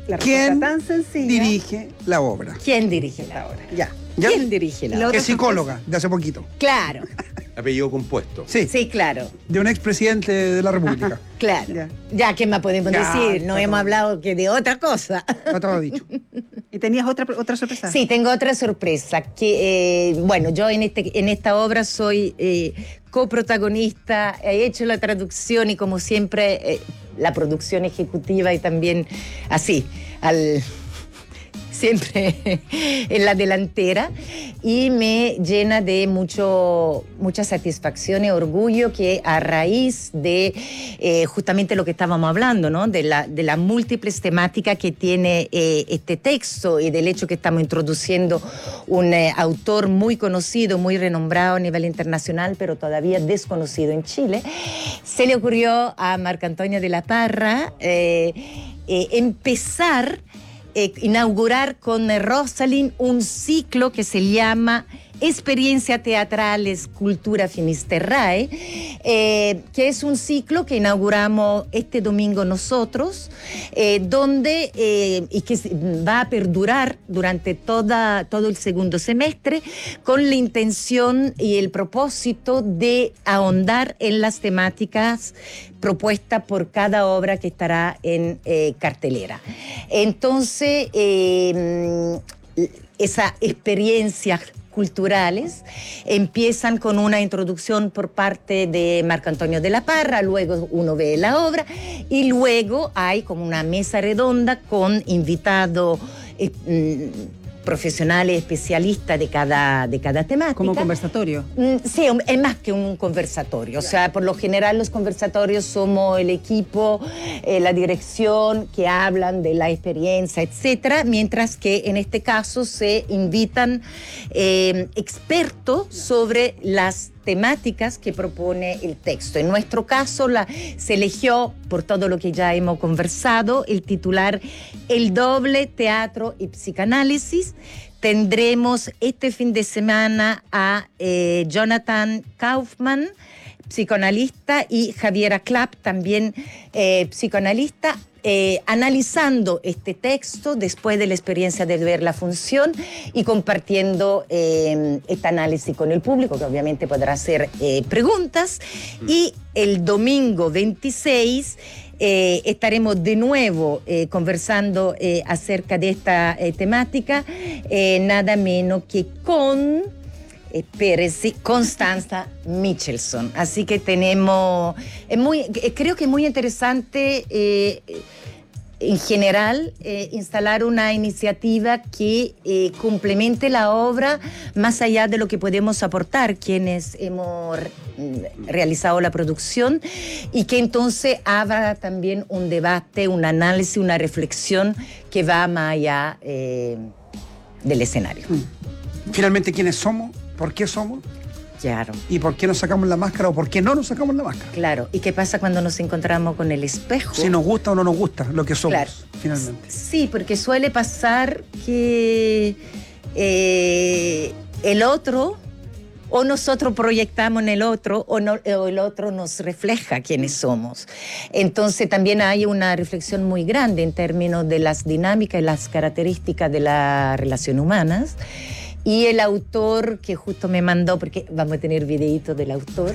La ¿Quién respuesta tan sencilla. dirige la obra? ¿Quién dirige la obra? Ya. ¿Ya? ¿Quién dirige la obra? Es psicóloga, de hace poquito. Claro, Apellido compuesto. Sí, sí, claro. de un expresidente de la República. Claro. Ya. Ya, ¿qué más podemos Ya, decir? No está hemos todo. hablado que de otra cosa. No te lo he dicho. ¿Y tenías otra sorpresa? Sí, tengo otra sorpresa. Que, bueno, yo en esta obra soy coprotagonista, he hecho la traducción y como siempre la producción ejecutiva y también así, siempre en la delantera, y me llena de mucha satisfacción y orgullo que a raíz de justamente lo que estábamos hablando, ¿no? de las múltiples temáticas que tiene este texto y del hecho que estamos introduciendo un autor muy conocido, muy renombrado a nivel internacional, pero todavía desconocido en Chile, se le ocurrió a Marco Antonio de la Parra inaugurar con Rosalind un ciclo que se llama Experiencia Teatrales Cultura Finisterrae, que es un ciclo que inauguramos este domingo nosotros, donde y que va a perdurar durante todo el segundo semestre con la intención y el propósito de ahondar en las temáticas propuestas por cada obra que estará en cartelera. Entonces, esa experiencia culturales empiezan con una introducción por parte de Marco Antonio de la Parra, luego uno ve la obra y luego hay como una mesa redonda con invitados profesionales especialistas de cada temática. Como conversatorio. Sí, es más que un conversatorio. O sea, por lo general los conversatorios somos el equipo, la dirección, que hablan de la experiencia, etcétera, mientras que en este caso se invitan expertos sobre las temáticas que propone el texto. En nuestro caso se eligió, por todo lo que ya hemos conversado, el titular El doble teatro y psicanálisis. Tendremos este fin de semana a Jonathan Kaufman, psicoanalista, y Javiera Clapp, también psicoanalista, analizando este texto después de la experiencia de ver la función y compartiendo este análisis con el público, que obviamente podrá hacer preguntas. Y el domingo 26 estaremos de nuevo conversando acerca de esta temática, nada menos que con Constanza Michelson. Así que tenemos, creo que es muy interesante en general instalar una iniciativa que complemente la obra más allá de lo que podemos aportar quienes hemos realizado la producción, y que entonces abra también un debate, un análisis, una reflexión que va más allá del escenario. Finalmente, ¿quiénes somos? ¿Por qué somos? Claro. ¿Y por qué nos sacamos la máscara o por qué no nos sacamos la máscara? Claro. ¿Y qué pasa cuando nos encontramos con el espejo? Si nos gusta o no nos gusta lo que somos, Claro. finalmente. Sí, porque suele pasar que el otro, o nosotros proyectamos en el otro, o el otro nos refleja quiénes somos. Entonces también hay una reflexión muy grande en términos de las dinámicas y las características de las relaciones humanas. Y el autor que justo me mandó, porque vamos a tener videitos del autor,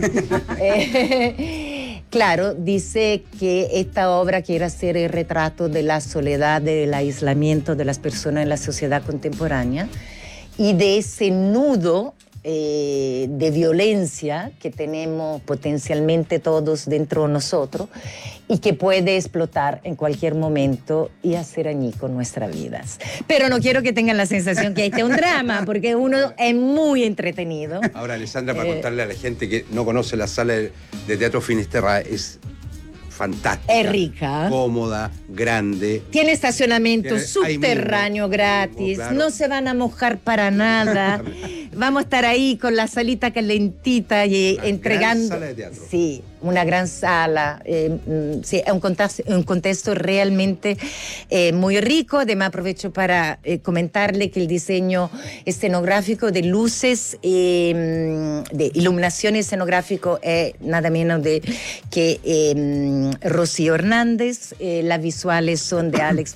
claro, dice que esta obra quiere hacer el retrato de la soledad, del aislamiento de las personas en la sociedad contemporánea y de ese nudo de violencia que tenemos potencialmente todos dentro de nosotros y que puede explotar en cualquier momento y hacer añicos nuestras vidas. Pero no quiero que tengan la sensación que este es un drama, porque uno es muy entretenido. Ahora, Alessandra, para contarle a la gente que no conoce la sala de Teatro Finisterrae, es fantástica. Es rica. Cómoda, grande. Tiene estacionamiento Ahí subterráneo mismo, gratis, claro. no se van a mojar para nada. Vamos a estar ahí con la salita calentita y Una entregando. gran sala de teatro. Sí, una gran sala. Sí, es un contexto realmente muy rico. Además, aprovecho para comentarle que el diseño escenográfico de luces, de iluminación escenográfico, es nada menos que Rocío Hernández. Las visuales son de Alex